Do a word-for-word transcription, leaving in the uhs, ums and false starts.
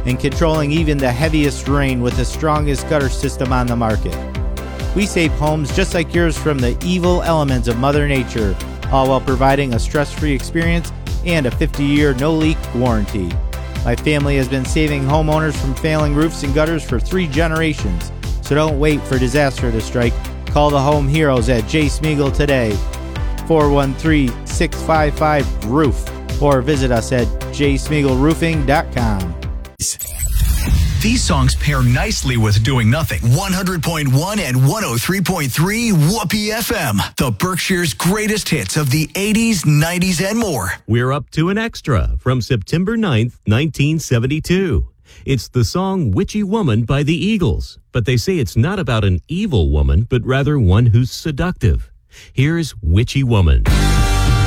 and controlling even the heaviest rain with the strongest gutter system on the market. We save homes just like yours from the evil elements of Mother Nature, all while providing a stress-free experience and a fifty-year no-leak warranty. My family has been saving homeowners from failing roofs and gutters for three generations, so don't wait for disaster to strike. Call the home heroes at J. Smeagol today, four one three, six five five, roof, or visit us at j smeagol roofing dot com. These songs pair nicely with doing nothing. one hundred point one and one oh three point three Whoopee F M, the Berkshire's greatest hits of the eighties, nineties, and more. We're up to an extra from September ninth, nineteen seventy-two. It's the song Witchy Woman by the Eagles, but they say it's not about an evil woman, but rather one who's seductive. Here's Witchy Woman.